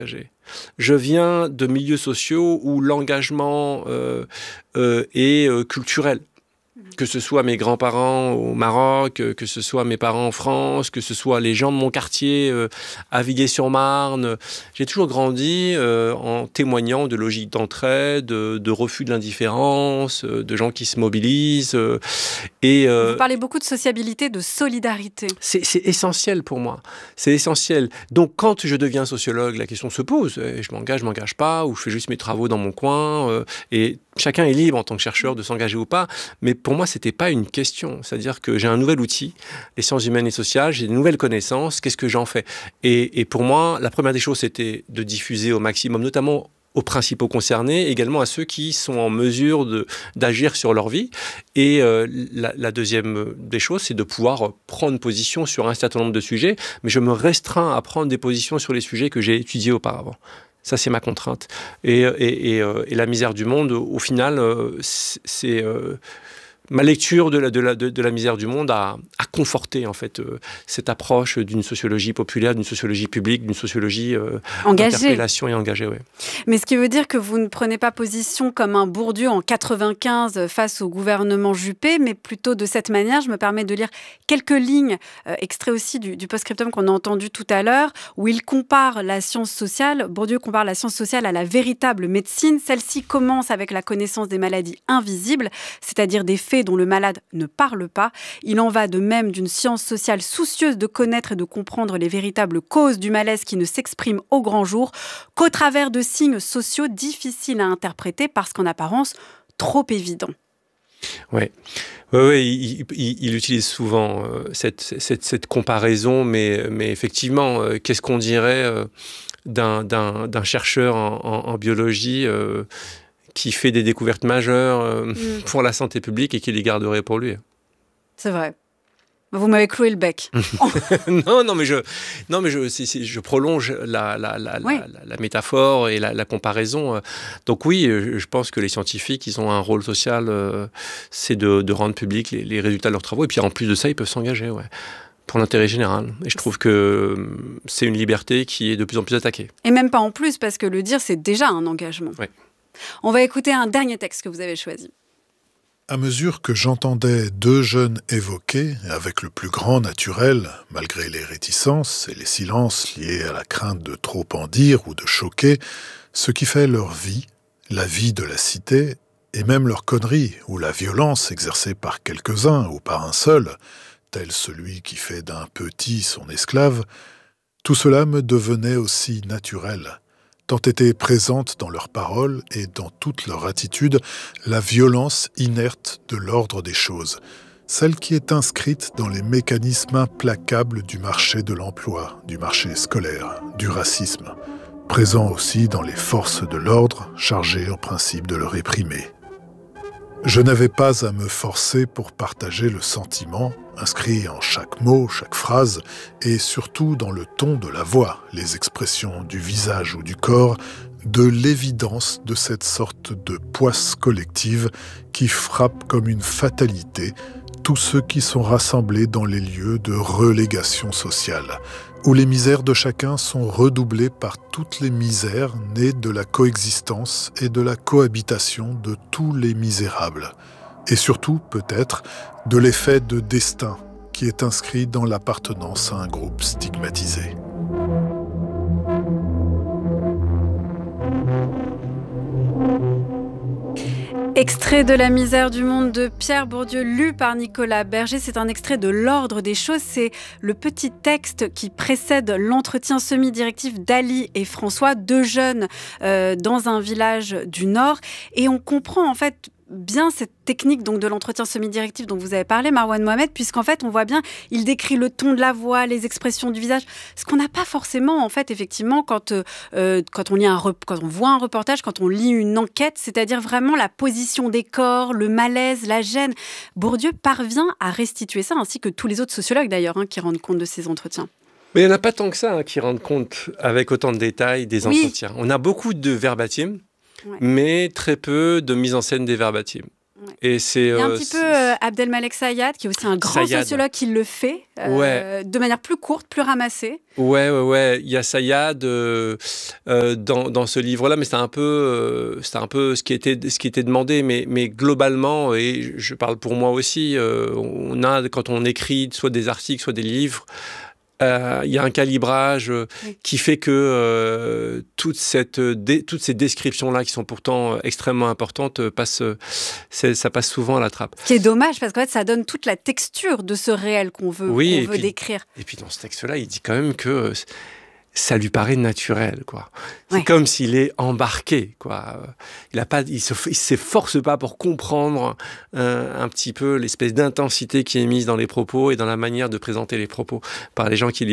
Je viens de milieux sociaux où l'engagement est culturel. Que ce soit mes grands-parents au Maroc, que ce soit mes parents en France, que ce soit les gens de mon quartier à Villers-sur-Marne. J'ai toujours grandi en témoignant de logique d'entraide, de refus de l'indifférence, de gens qui se mobilisent. Vous parlez beaucoup de sociabilité, de solidarité. C'est essentiel pour moi. C'est essentiel. Donc, quand je deviens sociologue, la question se pose. Je m'engage pas, ou je fais juste mes travaux dans mon coin. Et chacun est libre en tant que chercheur de s'engager ou pas. Mais pour moi, c'était pas une question. C'est-à-dire que j'ai un nouvel outil, les sciences humaines et sociales, j'ai de nouvelles connaissances. Qu'est-ce que j'en fais ? Et pour moi, la première des choses, c'était de diffuser au maximum, notamment aux principaux concernés, également à ceux qui sont en mesure d'agir sur leur vie. Et la deuxième des choses, c'est de pouvoir prendre position sur un certain nombre de sujets, mais je me restreins à prendre des positions sur les sujets que j'ai étudiés auparavant. Ça, c'est ma contrainte. Et la misère du monde, au final, c'est ma lecture de la misère du monde a conforté en fait cette approche d'une sociologie populaire, d'une sociologie publique, d'une sociologie d'interpellation et engagée. Ouais. Mais ce qui veut dire que vous ne prenez pas position comme un Bourdieu en 95 face au gouvernement Juppé, mais plutôt de cette manière. Je me permets de lire quelques lignes, extraits aussi du post-scriptum qu'on a entendu tout à l'heure, où il compare la science sociale, Bourdieu compare la science sociale à la véritable médecine. Celle-ci commence avec la connaissance des maladies invisibles, c'est-à-dire des faits dont le malade ne parle pas. Il en va de même d'une science sociale soucieuse de connaître et de comprendre les véritables causes du malaise qui ne s'expriment au grand jour qu'au travers de signes sociaux difficiles à interpréter parce qu'en apparence trop évidents. Oui, il utilise souvent cette comparaison, mais effectivement, qu'est-ce qu'on dirait d'un chercheur en biologie qui fait des découvertes majeures pour la santé publique et qui les garderait pour lui. C'est vrai. Vous m'avez cloué le bec. non, mais je prolonge la métaphore et la comparaison. Donc oui, je pense que les scientifiques, ils ont un rôle social, c'est de rendre public les résultats de leurs travaux. Et puis en plus de ça, ils peuvent s'engager, pour l'intérêt général. Et je trouve que c'est une liberté qui est de plus en plus attaquée. Et même pas en plus, parce que le dire, c'est déjà un engagement. Ouais. On va écouter un dernier texte que vous avez choisi. À mesure que j'entendais deux jeunes évoquer, avec le plus grand naturel, malgré les réticences et les silences liés à la crainte de trop en dire ou de choquer, ce qui fait leur vie, la vie de la cité, et même leur connerie ou la violence exercée par quelques-uns ou par un seul, tel celui qui fait d'un petit son esclave, tout cela me devenait aussi naturel. Tant était présente dans leurs paroles et dans toute leur attitude la violence inerte de l'ordre des choses, celle qui est inscrite dans les mécanismes implacables du marché de l'emploi, du marché scolaire, du racisme, présent aussi dans les forces de l'ordre chargées en principe de le réprimer. Je n'avais pas à me forcer pour partager le sentiment, inscrit en chaque mot, chaque phrase, et surtout dans le ton de la voix, les expressions du visage ou du corps, de l'évidence de cette sorte de poisse collective qui frappe comme une fatalité tous ceux qui sont rassemblés dans les lieux de relégation sociale, où les misères de chacun sont redoublées par toutes les misères nées de la coexistence et de la cohabitation de tous les misérables. Et surtout, peut-être, de l'effet de destin qui est inscrit dans l'appartenance à un groupe stigmatisé. Extrait de La misère du monde de Pierre Bourdieu, lu par Nicolas Berger. C'est un extrait de L'ordre des choses. C'est le petit texte qui précède l'entretien semi-directif d'Ali et François, deux jeunes dans un village du Nord. Et on comprend en fait bien cette technique donc de l'entretien semi-directif dont vous avez parlé, Marwan Mohamed, puisqu'en fait, on voit bien, il décrit le ton de la voix, les expressions du visage, ce qu'on n'a pas forcément, en fait, effectivement, quand on voit un reportage, quand on lit une enquête, c'est-à-dire vraiment la position des corps, le malaise, la gêne. Bourdieu parvient à restituer ça, ainsi que tous les autres sociologues, d'ailleurs, qui rendent compte de ces entretiens. Mais il n'y en a pas tant que ça qui rendent compte avec autant de détails des entretiens. On a beaucoup de verbatim, mais très peu de mise en scène des verbatim. Ouais. Et c'est, il y a un petit peu Abdelmalek Sayad, qui est aussi un grand sociologue, qui le fait de manière plus courte, plus ramassée. Ouais. Il y a Sayad dans ce livre-là, mais c'est un peu ce qui était demandé. Mais globalement, et je parle pour moi aussi, quand on écrit soit des articles, soit des livres, il y a un calibrage qui fait que toutes ces descriptions-là, qui sont pourtant extrêmement importantes, ça passe souvent à la trappe. Ce qui est dommage, parce qu'en fait, ça donne toute la texture de ce réel qu'on veut décrire. Et puis dans ce texte-là, il dit quand même que ça lui paraît naturel, quoi. C'est ouais. comme s'il est embarqué, quoi. Il s'efforce pas pour comprendre un petit peu l'espèce d'intensité qui est mise dans les propos et dans la manière de présenter les propos par les gens qui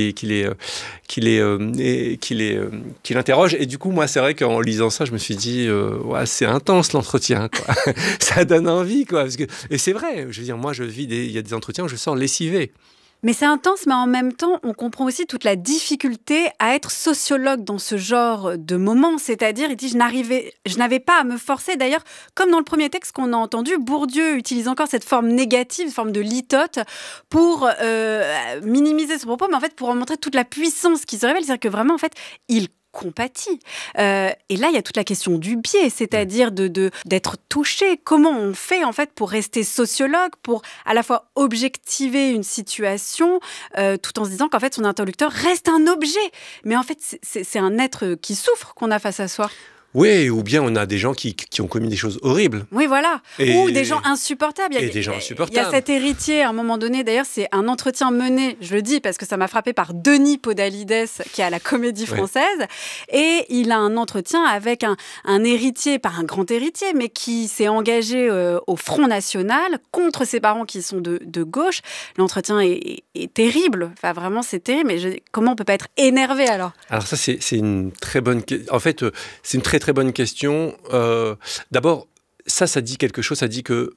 l'interrogent. Et du coup, moi, c'est vrai qu'en lisant ça, je me suis dit, c'est intense l'entretien, quoi. Ça donne envie, quoi. Et c'est vrai. Je veux dire, moi, il y a des entretiens où je sors lessivé. Mais c'est intense, mais en même temps, on comprend aussi toute la difficulté à être sociologue dans ce genre de moment. C'est-à-dire, il dit, je n'avais pas à me forcer. D'ailleurs, comme dans le premier texte qu'on a entendu, Bourdieu utilise encore cette forme négative, cette forme de litote, pour minimiser son propos, mais en fait, pour en montrer toute la puissance qui se révèle. C'est-à-dire que vraiment, en fait, il compatit. Et là, il y a toute la question du biais, c'est-à-dire d'être touché. Comment on fait, en fait, pour rester sociologue, pour à la fois objectiver une situation, tout en se disant qu'en fait, son interlocuteur reste un objet. Mais en fait, c'est un être qui souffre qu'on a face à soi. Oui, ou bien on a des gens qui ont commis des choses horribles. Oui, voilà. Ou des gens insupportables. Il y a cet héritier, à un moment donné, d'ailleurs, c'est un entretien mené, je le dis parce que ça m'a frappé, par Denis Podalides, qui est à la Comédie Française. Et il a un entretien avec un héritier, pas un grand héritier, mais qui s'est engagé au Front National contre ses parents qui sont de gauche. L'entretien est terrible. Enfin, vraiment, c'est terrible. Mais comment on peut pas être énervé, alors ? Alors ça, c'est une très bonne... En fait, c'est une très bonne question. D'abord, ça dit quelque chose. Ça dit que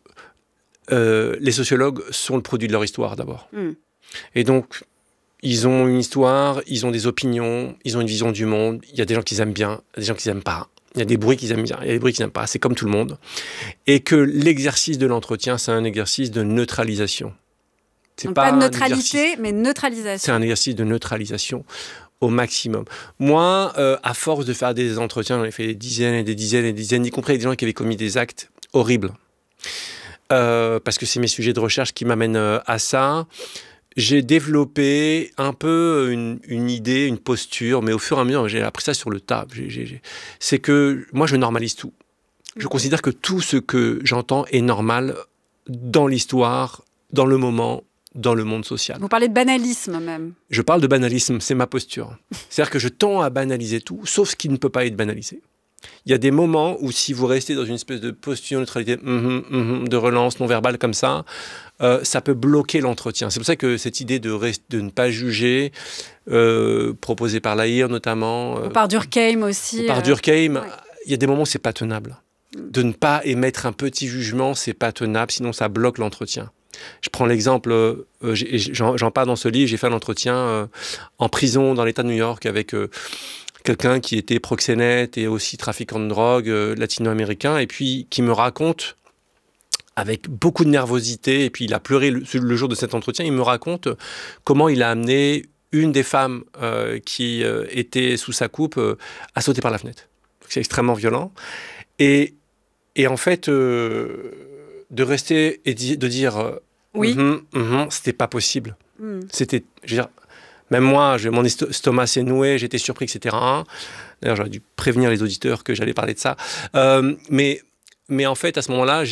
les sociologues sont le produit de leur histoire, d'abord. Et donc, ils ont une histoire, ils ont des opinions, ils ont une vision du monde. Il y a des gens qui aiment bien, des gens qui n'aiment pas. Il y a des bruits qu'ils aiment bien, il y a des bruits qu'ils n'aiment pas. C'est comme tout le monde. Et que l'exercice de l'entretien, c'est un exercice de neutralisation. Donc pas de neutralité, mais neutralisation. C'est un exercice de neutralisation au maximum. Moi, à force de faire des entretiens, j'en ai fait des dizaines et des dizaines et des dizaines, y compris avec des gens qui avaient commis des actes horribles. Parce que c'est mes sujets de recherche qui m'amènent à ça. J'ai développé un peu une idée, une posture, mais au fur et à mesure, j'ai appris ça sur le tas. C'est que moi, je normalise tout. Je considère que tout ce que j'entends est normal dans l'histoire, dans le moment, dans le monde social. Vous parlez de banalisme même. Je parle de banalisme, c'est ma posture. C'est-à-dire que je tends à banaliser tout, sauf ce qui ne peut pas être banalisé. Il y a des moments où si vous restez dans une espèce de posture de neutralité, de relance non verbale comme ça, ça peut bloquer l'entretien. C'est pour ça que cette idée de ne pas juger, proposée par Lahire notamment... par Durkheim aussi. Par Durkheim, il y a des moments où c'est pas tenable. De ne pas émettre un petit jugement, c'est pas tenable, sinon ça bloque l'entretien. Je prends l'exemple, j'en parle dans ce livre, j'ai fait un entretien en prison dans l'État de New York avec quelqu'un qui était proxénète et aussi trafiquant de drogue latino-américain, et puis qui me raconte, avec beaucoup de nervosité, et puis il a pleuré le jour de cet entretien, il me raconte comment il a amené une des femmes qui était sous sa coupe à sauter par la fenêtre. C'est extrêmement violent. Et en fait... de rester et de dire oui, c'était pas possible. C'était, je veux dire, même moi, mon estomac s'est noué, j'étais surpris, etc. D'ailleurs, j'aurais dû prévenir les auditeurs que j'allais parler de ça. Mais en fait, à ce moment-là,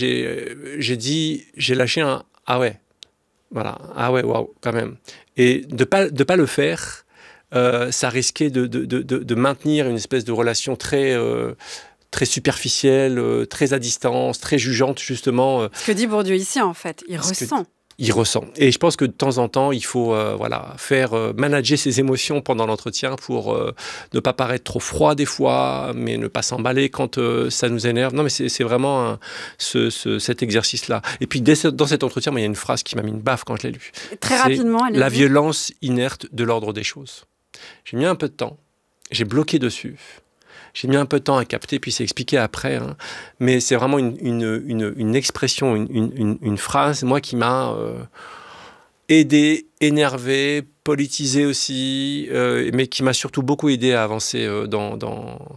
j'ai lâché un ah ouais, voilà, ah ouais, waouh, quand même. Et de pas le faire, ça risquait de maintenir une espèce de relation très superficielle, très à distance, très jugeante, justement. Ce que dit Bourdieu ici, en fait, il ressent. Il ressent. Et je pense que de temps en temps, il faut faire manager ses émotions pendant l'entretien pour ne pas paraître trop froid des fois, mais ne pas s'emballer quand ça nous énerve. Non, mais c'est vraiment cet exercice-là. Et puis, dans cet entretien, il y a une phrase qui m'a mis une baffe quand je l'ai lue. Très rapidement, allez-y. La violence inerte de l'ordre des choses. J'ai mis un peu de temps. J'ai bloqué dessus. J'ai mis un peu de temps à capter, puis c'est expliqué après. Hein. Mais c'est vraiment une expression, une phrase, moi, qui m'a aidé, énervé, politisé aussi, mais qui m'a surtout beaucoup aidé à avancer dans